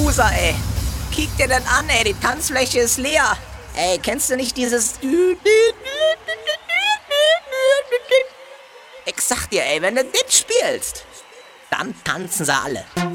Loser, ey. Kick dir das an, ey, die Tanzfläche ist leer. Ey, kennst du nicht dieses... Ich sag dir, ey, wenn du das spielst, dann tanzen sie alle.